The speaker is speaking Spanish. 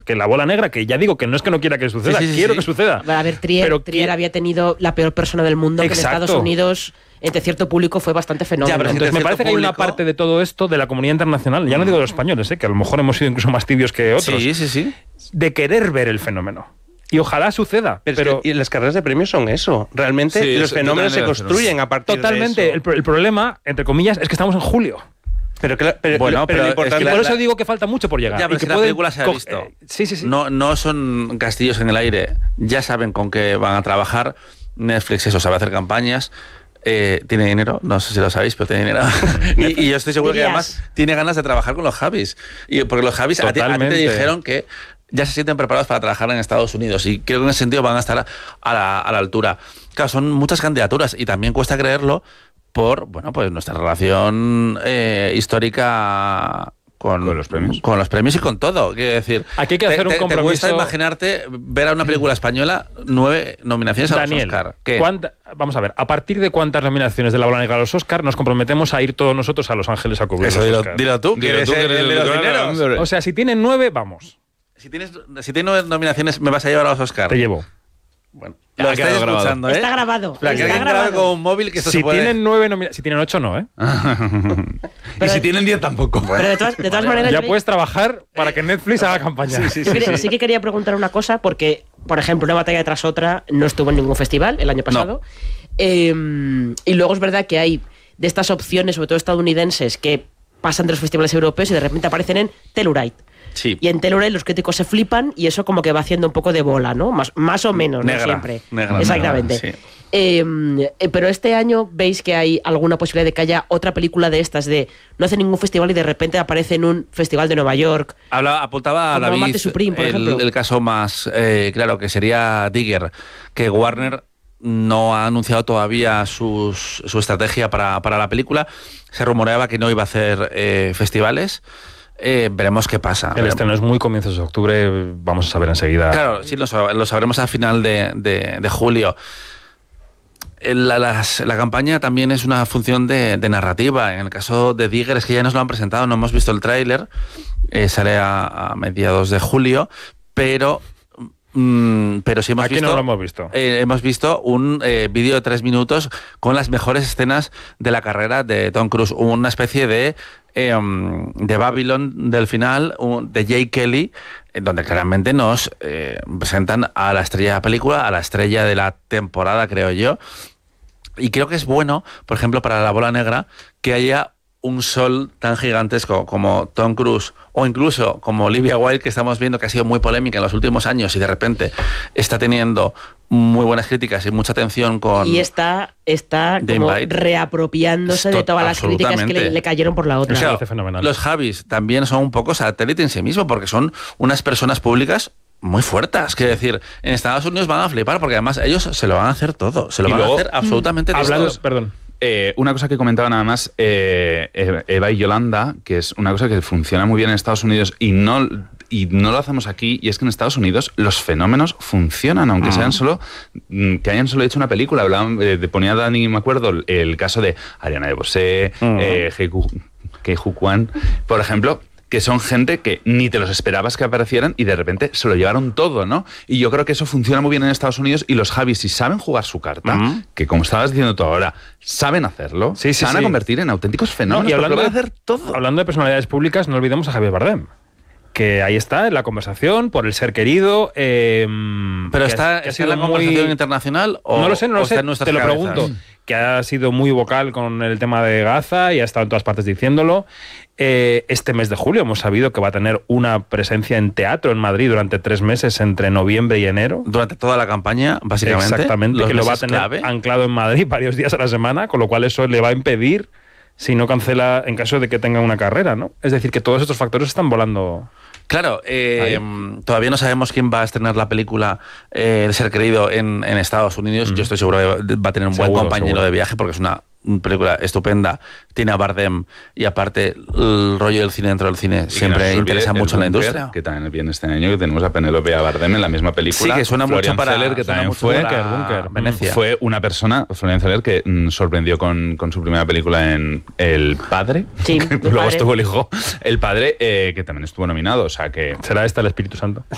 que La bola negra, que ya digo que no es que no quiera que suceda, quiero que suceda. A ver, Trier había tenido la peor persona del mundo, que en Estados Unidos, entre cierto público, fue bastante fenómeno. Pero entonces me parece que hay una parte de todo esto de la comunidad internacional, ya no digo de los españoles, que a lo mejor hemos sido incluso más tibios que otros, de querer ver el fenómeno. Y ojalá suceda. Pero y las carreras de premios son eso. Realmente los fenómenos se construyen a partir totalmente. de eso. El problema, entre comillas, es que estamos en julio. Pero lo importante por eso digo que falta mucho por llegar. Ya, pero y que la película se ha visto. Sí. No son castillos en el aire. Ya saben con qué van a trabajar. Netflix sabe hacer campañas. Tiene dinero, no sé si lo sabéis, pero tiene dinero. y yo estoy seguro que además tiene ganas de trabajar con los Javis. Porque los Javis a ti te dijeron que ya se sienten preparados para trabajar en Estados Unidos. Y creo que en ese sentido van a estar a la altura. Claro, son muchas candidaturas y también cuesta creerlo por pues nuestra relación histórica con los premios y con todo. Quiero decir, aquí hay que hacer un compromiso. ¿Te cuesta imaginarte ver a una película española 9 nominaciones a los Oscar? Vamos a ver, ¿a partir de cuántas nominaciones de La bola negra a los Oscar nos comprometemos a ir todos nosotros a Los Ángeles a cubrir los Oscar? Dilo tú, que eres el de los dineros. O sea, si tienen 9, vamos. Si tienes 9 nominaciones, ¿me vas a llevar a los Oscar? Te llevo. Bueno, lo estáis escuchando, Está grabado. Que alguien grabe con un móvil que esto si se puede... tienen 9 nominaciones, si tienen 8 no, Y si tienen 10 tampoco. Pero de todas maneras... Ya puedes trabajar para que Netflix haga campaña. Sí que quería preguntar una cosa, porque, por ejemplo, Una batalla tras otra no estuvo en ningún festival el año pasado. Y luego es verdad que hay de estas opciones, sobre todo estadounidenses, que pasan de los festivales europeos y de repente aparecen en Telluride. Sí. Y en Telluride los críticos se flipan y eso como que va haciendo un poco de bola, ¿no? Más o menos, negra, no siempre. Negra, exactamente. Sí. Pero este año veis que hay alguna posibilidad de que haya otra película de estas, de no hace ningún festival y de repente aparece en un festival de Nueva York. Apuntaba a David Supreme, por ejemplo. El caso más claro, que sería Digger, que Warner no ha anunciado todavía su estrategia para la película. Se rumoreaba que no iba a hacer festivales. Veremos qué pasa. El estreno es muy comienzos de octubre, vamos a saber enseguida. Claro, sí, lo sabremos a final de julio. La campaña también es una función de narrativa. En el caso de Digger es que ya nos lo han presentado, no hemos visto el tráiler, sale a mediados de julio, pero sí hemos Aquí visto... no lo hemos visto. Hemos visto un vídeo de 3 minutos con las mejores escenas de la carrera de Tom Cruise, una especie de Babylon del final, de Jay Kelly, donde claramente nos presentan a la estrella de la película, a la estrella de la temporada, creo yo. Y creo que es bueno, por ejemplo, para La bola negra, que haya un sol tan gigantesco como Tom Cruise o incluso como Olivia Wilde, que estamos viendo que ha sido muy polémica en los últimos años y de repente está teniendo muy buenas críticas y mucha atención con... Y está como reapropiándose de todas las críticas que le cayeron por la otra. O sea, los Javis también son un poco satélite en sí mismo porque son unas personas públicas muy fuertes. Quiero decir, en Estados Unidos van a flipar porque además ellos se lo van a hacer todo. Se lo van a hacer absolutamente todo. Perdón. Una cosa que comentaba nada más Eva y Yolanda, que es una cosa que funciona muy bien en Estados Unidos y no lo hacemos aquí, y es que en Estados Unidos los fenómenos funcionan, aunque sean que hayan solo hecho una película. Ponía Dani, me acuerdo, el caso de Ariana DeBose, Ke-Huy Quan, por ejemplo, que son gente que ni te los esperabas que aparecieran y de repente se lo llevaron todo, ¿no? Y yo creo que eso funciona muy bien en Estados Unidos y los Javis, si saben jugar su carta, que como estabas diciendo tú ahora, saben hacerlo, se van a convertir en auténticos fenómenos. Y hablando van a hacer todo. Hablando de personalidades públicas, no olvidemos a Javier Bardem, que ahí está en la conversación por el ser querido. ¿Pero está en la conversación internacional o no lo sé, te lo cabezas? pregunto. Que ha sido muy vocal con el tema de Gaza y ha estado en todas partes diciéndolo. Este mes de julio hemos sabido que va a tener una presencia en teatro en Madrid durante 3 meses entre noviembre y enero. Durante toda la campaña, básicamente. Exactamente, que lo va a tener anclado en Madrid varios días a la semana, con lo cual eso le va a impedir, si no cancela, en caso de que tenga una carrera, ¿no? Es decir, que todos estos factores están volando. Claro, todavía no sabemos quién va a estrenar la película El ser querido en Estados Unidos. Yo estoy seguro que va a tener un buen compañero de viaje porque es una película estupenda, tiene a Bardem y aparte el rollo del cine dentro del cine siempre interesa mucho en la industria. Que también viene este año, que tenemos a Penélope y a Bardem en la misma película. Sí, que suena Florian mucho para Zeller, que también fue Bunker, Venecia. Fue una persona, Florian Zeller, que sorprendió con su primera película en El Padre. Sí, Luego estuvo el hijo El Padre, que también estuvo nominado. O sea que ¿será esta el Espíritu Santo?